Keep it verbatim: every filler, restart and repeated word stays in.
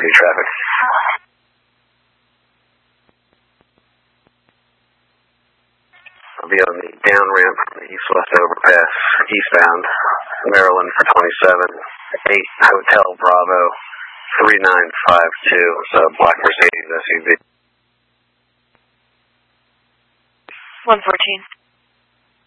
heavy traffic. I'll be on the down ramp from the east-west overpass, eastbound, Maryland for twenty-seven, eight Hotel Bravo, three nine five two. It's a black Mercedes S U V. one fourteen.